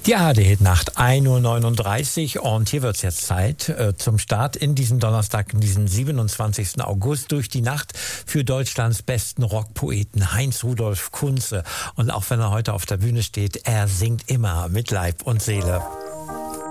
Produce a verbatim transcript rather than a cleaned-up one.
Die A R D-Nacht, ein Uhr neununddreißig, und hier wird es jetzt Zeit äh, zum Start in diesem Donnerstag, in diesem siebenundzwanzigsten August, durch die Nacht für Deutschlands besten Rockpoeten Heinz-Rudolf Kunze. Und auch wenn er heute auf der Bühne steht, er singt immer mit Leib und Seele.